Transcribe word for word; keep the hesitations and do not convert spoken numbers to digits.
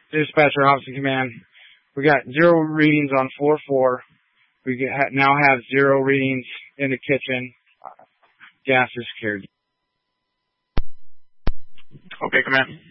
Dispatcher, Hobson Command. We got zero readings on floor four. We get, ha, now have zero readings in the kitchen. Gas is secured. Okay, Command.